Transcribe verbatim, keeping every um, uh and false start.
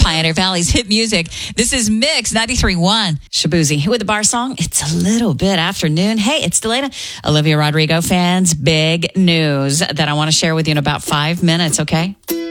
Pioneer Valley's hit music. This is Mix ninety-three point one. Shabuzi with the bar song. It's a little bit afternoon. Hey, it's Delana. Olivia Rodrigo fans, big news that I want to share with you in about five minutes, okay?